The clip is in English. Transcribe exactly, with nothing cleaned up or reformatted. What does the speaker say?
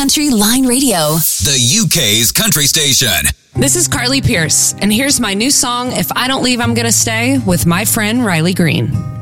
Country Line Radio, the U K's country station. This is Carly Pierce, and here's my new song, If I Don't Leave, I'm Gonna Stay, with my friend Riley Green.